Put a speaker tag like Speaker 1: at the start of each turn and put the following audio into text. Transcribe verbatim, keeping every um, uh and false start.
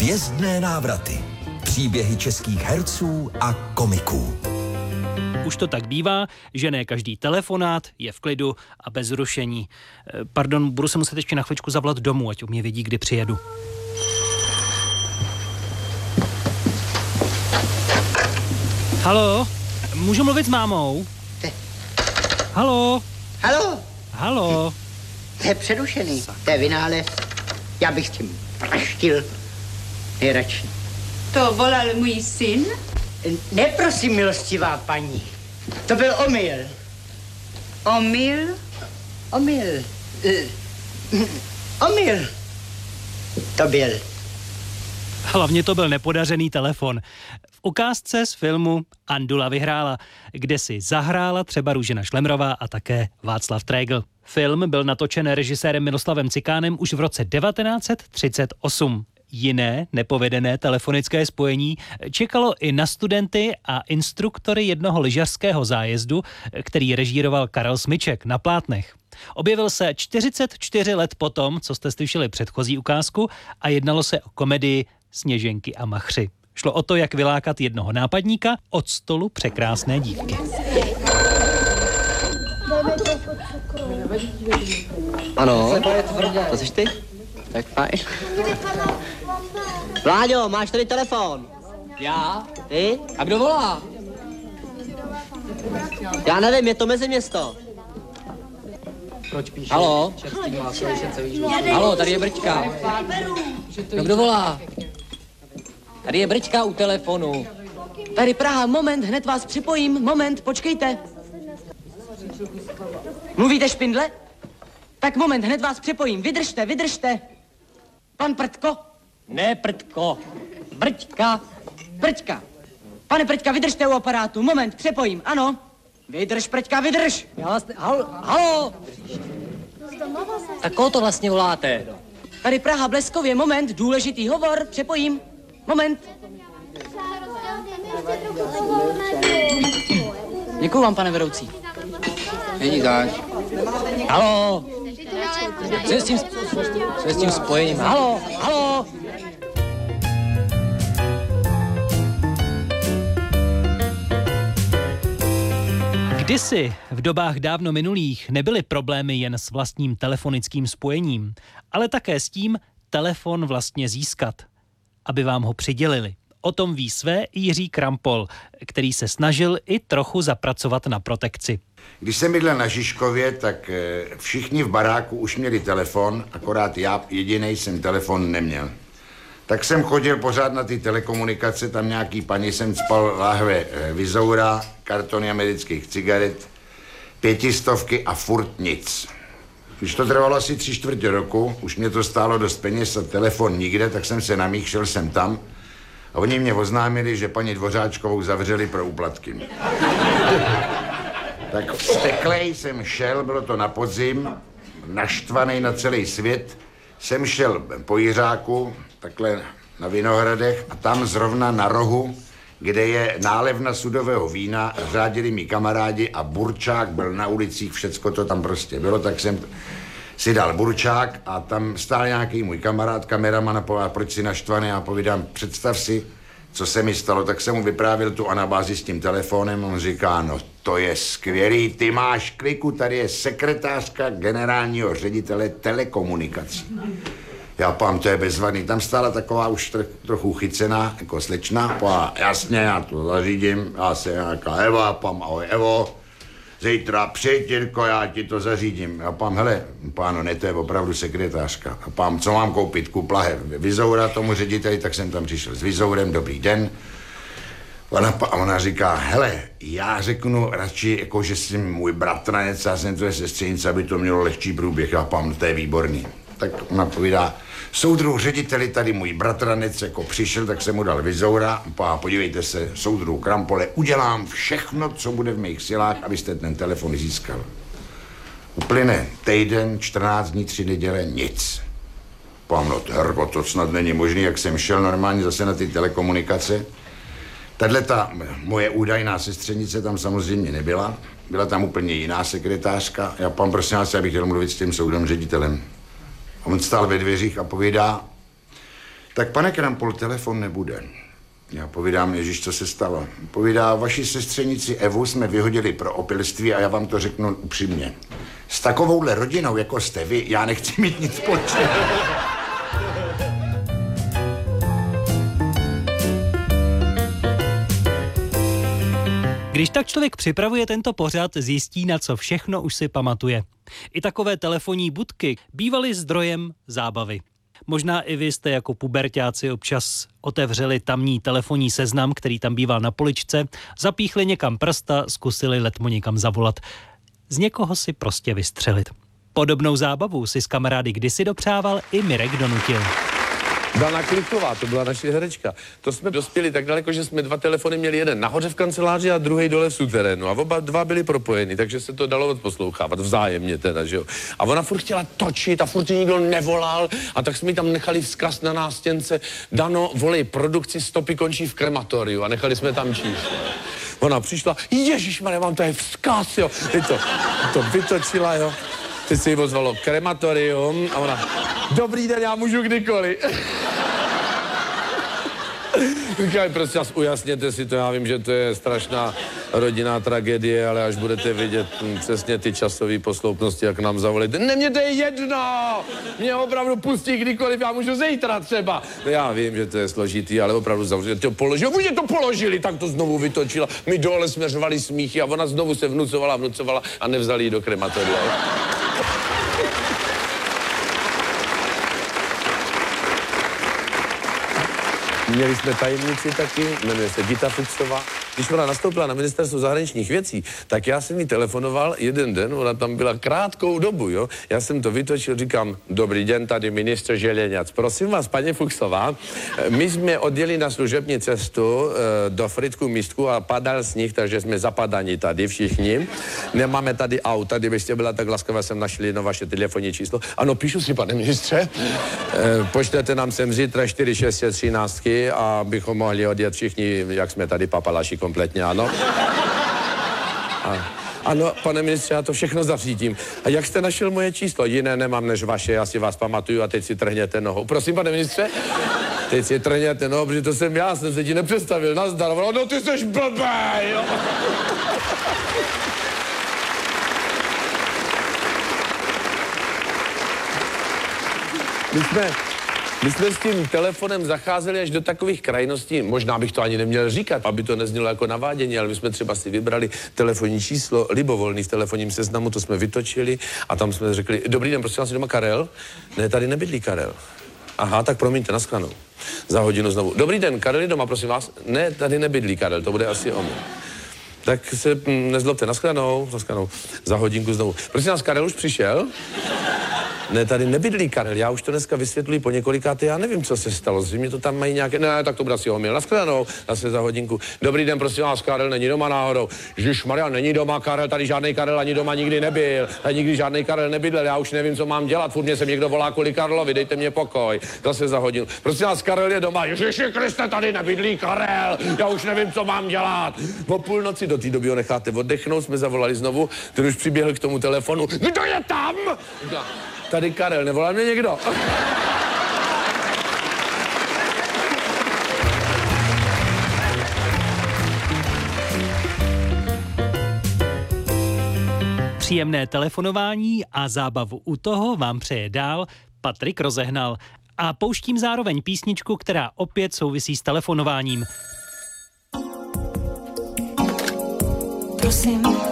Speaker 1: Hvězdné návraty. Příběhy českých herců a komiků.
Speaker 2: Už to tak bývá, že ne každý telefonát je v klidu a bez rušení. Pardon, budu se muset ještě na chvíličku zavolat domů, ať u mě vědí, kdy přijedu. Haló? Můžu mluvit s mámou? Haló?
Speaker 3: Haló?
Speaker 2: Haló?
Speaker 3: To je přerušený, to je vynález. Já bych s tím praštil nejradši.
Speaker 4: To volal můj syn?
Speaker 3: Ne, prosím, milostivá paní. To byl omyl.
Speaker 4: Omyl?
Speaker 3: Omyl. Uh, omyl. To byl.
Speaker 2: Hlavně to byl nepodařený telefon. V ukázce z filmu Andula vyhrála, kde si zahrála třeba Růžena Šlemrová a také Václav Trégl. Film byl natočen režisérem Miloslavem Cikánem už v roce devatenáct set třicet osm. Jiné nepovedené telefonické spojení čekalo i na studenty a instruktory jednoho lyžařského zájezdu, který režíroval Karel Smyček na plátnech. Objevil se čtyřicet čtyři let potom, co jste slyšeli předchozí ukázku, a jednalo se o komedii Sněženky a machři. Šlo o to, jak vylákat jednoho nápadníka od stolu překrásné dívky.
Speaker 5: Ano, to jsi ty? Tak fajn. Vláďo, máš tady telefon?
Speaker 6: Já?
Speaker 5: Ty?
Speaker 6: A kdo volá?
Speaker 5: Já nevím, je to Meziměsto.
Speaker 6: Proč píše? Haló? Haló, tady je Brčka. No, kdo volá? Tady je Brčka u telefonu.
Speaker 5: Tady Praha, moment, hned vás připojím, moment, počkejte. Mluvíte špindle? Tak moment, hned vás připojím, vydržte, vydržte. Pan Prtko?
Speaker 6: Ne, Prtko. Brčka.
Speaker 5: Brčka. Pane Prťka, vydržte u aparátu, moment, přepojím, ano. Vydrž, Prťka, vydrž.
Speaker 6: Já vás... Ne... Halo, halo. Tak koho to vlastně voláte?
Speaker 5: Tady Praha, Bleskově, moment, důležitý hovor, přepojím, moment. Děkuju vám, pane vedoucí.
Speaker 6: Není zač. Halo. Co je s tím, co je s tím spojením? Halo, halo.
Speaker 2: Kdysi, v dobách dávno minulých, nebyly problémy jen s vlastním telefonickým spojením, ale také s tím telefon vlastně získat, aby vám ho přidělili. O tom ví své i Jiří Krampol, který se snažil i trochu zapracovat na protekci.
Speaker 7: Když jsem bydlel na Žižkově, tak všichni v baráku už měli telefon, akorát já jedinej jsem telefon neměl. Tak jsem chodil pořád na ty telekomunikace, tam nějaký paní jsem spal lahve Vizoura, kartony amerických cigaret, pětistovky a furt nic. Když to trvalo asi tři čtvrtě roku, už mě to stálo dost peněz a telefon nikde, tak jsem se namích, šel jsem tam a oni mě oznámili, že paní Dvořáčkovou zavřeli pro úplatky. Tak vzteklej jsem šel, bylo to na podzim, naštvaný na celý svět, jsem šel po Jiřáku, takhle na Vinohradech, a tam zrovna na rohu, kde je nálevna sudového vína, řádili mi kamarádi a burčák byl na ulicích, všecko to tam prostě bylo, tak jsem si dal burčák a tam stál nějaký můj kamarád, kameraman, a povedal, proč si naštvaný, a povídám, představ si, co se mi stalo, tak jsem mu vyprávěl tu anabázi s tím telefonem, on říká, no to je skvělý, ty máš kliku, tady je sekretářka generálního ředitele telekomunikací. Já pám, to je bezvadný, tam stála taková už tr- trochu chycená, jako slečna, pá, jasně, já to zařídím, já se nějaká Eva, pám, ahoj Evo, zítra přijď, Jirko, já ti to zařídím. Já pám, hele, páno, ne, to je opravdu sekretářka. A pám, co mám koupit, kup lahev Vizoura tomu řediteli, tak jsem tam přišel s Vizourem, dobrý den. Ona, ona říká, hele, já řeknu radši, jako, že jsem můj bratranec, já jsem tvoje sestřenice, aby to mělo lehčí průběh. Já pám, to je výborný. Tak ona povídá, soudruh řediteli, tady můj bratranec jako přišel, tak jsem mu dal Vizoura. A podívejte se, soudruh Krampole, udělám všechno, co bude v mých silách, abyste ten telefon získal. Uplyne týden, čtrnáct dní, tři neděle, nic. Pám, no terko, to snad není možný, jak jsem šel normálně zase na ty telekomunikace. Tahle ta moje údajná sestřenice tam samozřejmě nebyla. Byla tam úplně jiná sekretářka. Já pán, prosím vás, já bych chtěl mluvit s tím soudem ředitelem. On stál ve dveřích a povídá, Tak pane Krampol, telefon nebude. Já povídám, Ježíš, co se stalo. Povídá, vaši sestřenici Evu jsme vyhodili pro opilství a já vám to řeknu upřímně. S takovouhle rodinou, jako jste vy, já nechci mít nic společného.
Speaker 2: Když tak člověk připravuje tento pořad, zjistí, na co všechno už si pamatuje. I takové telefonní budky bývaly zdrojem zábavy. Možná i vy jste jako puberťáci občas otevřeli tamní telefonní seznam, který tam býval na poličce, zapíchli někam prsta, zkusili letmo někam zavolat. Z někoho si prostě vystřelit. Podobnou zábavu si s kamarády kdysi dopřával i Mirek Donutil.
Speaker 8: Dana Kliková, to byla naše herečka. To jsme dospěli tak daleko, že jsme dva telefony měli, jeden nahoře v kanceláři a druhý dole v suterénu. A oba dva byli propojeni, takže se to dalo odposlouchávat vzájemně teda, že jo. A ona furt chtěla točit a furt nikdo nevolal a tak jsme jí tam nechali vzkaz na nástěnce: Dano, volej produkci, stopy končí v krematoriu, a nechali jsme tam číslo. Ona přišla: Ježišmarja, mám tady vzkaz, jo. Teď to, to vytočila, jo. Teď se jí ozvalo krematorium a ona: Dobrý den, já můžu kdykoliv. Říkaj, prosím vás, ujasněte si to, já vím, že to je strašná rodinná tragédie, ale až budete vidět hm, přesně ty časové posloupnosti, jak nám zavolíte. Ne, mě to je jedno! Mě opravdu pustí kdykoliv, já můžu zítra třeba. No já vím, že to je složitý, ale opravdu zavřeli. To položili, oni to položili, tak to znovu vytočila. My dole jsme řvali smíchy a ona znovu se vnucovala, vnucovala a nevzali ji do krematoria. Měli jsme tajemnici taky, jmenuje se Dita Fuchsová. Když ona nastoupila na ministerstvo zahraničních věcí, tak já jsem jí telefonoval jeden den, ona tam byla krátkou dobu, jo. Já jsem to vytočil, říkám: Dobrý den, tady ministr Želeňac. Prosím vás, paní Fuchsová, my jsme odjeli na služební cestu e, do Frýdku Místku a padal sníh, takže jsme zapadaní tady všichni. Nemáme tady auta, kdybyste byla tak laskavá, jsem našli na vaše telefonní číslo. Ano, píšu si, pane ministře. E, pošlete nám sem zítra čtyři šest třináct, abychom mohli odjet všichni, jak jsme tady papalaši kompletně, ano. A, ano, pane ministře, já to všechno zařídím. A jak jste našel moje číslo? Jiné nemám než vaše, já si vás pamatuju a teď si trhněte nohou. Prosím, pane ministře? Teď si trhněte nohou, protože to jsem já, jsem se ti nepředstavil. Nazdar, no ty jsi blbej, jo. My jsme... My jsme s tím telefonem zacházeli až do takových krajností, možná bych to ani neměl říkat, aby to neznělo jako navádění, ale my jsme třeba si vybrali telefonní číslo libovolný v telefonním seznamu, to jsme vytočili a tam jsme řekli: Dobrý den, prosím vás, doma Karel? Ne, tady nebydlí Karel. Aha, tak promiňte, nashledanou. Za hodinu znovu: Dobrý den, Karel je doma, prosím vás? Ne, tady nebydlí Karel, to bude asi on. Tak se hm, nezlobte, nashledanou, nashledanou. Za hodinku znovu: Prosím vás, Karel už přišel? Ne, tady nebydlí Karel, já už to dneska vysvětluji po několikáté, já nevím, co se stalo, zřejmě to tam mají nějaké, ne, tak to bude asi omyl, nashledanou, zase za hodinku. Dobrý den, prosím vás, Karel není doma náhodou. Ježišmarja, není doma Karel, tady žádný Karel ani doma nikdy nebyl, tady nikdy žádný Karel nebydlel, já už nevím, co mám dělat, furt mě sem někdo volá kvůli Karlovi, dejte mě pokoj, zase za hodinu. Prosím vás, Karel je doma, Ježiši Kriste, tady nebydlí Karel, já už nevím, co mám dělat. Po půlnoci, do té doby ho necháte oddechnout, jsme zavolali znovu, ten už přiběhl k tomu telefonu. Kdo je tam? Tady Karel, nevolá mě někdo?
Speaker 2: Příjemné telefonování a zábavu u toho vám přeje dál Patrik Rozehnal. A pouštím zároveň písničku, která opět souvisí s telefonováním.
Speaker 9: Prosím.